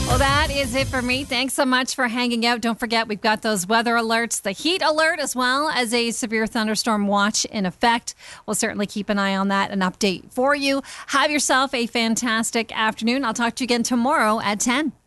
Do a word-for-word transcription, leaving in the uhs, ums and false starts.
Well, that is it for me. Thanks so much for hanging out. Don't forget, we've got those weather alerts, the heat alert, as well as a severe thunderstorm watch in effect. We'll certainly keep an eye on that and update for you. Have yourself a fantastic afternoon. I'll talk to you again tomorrow at ten.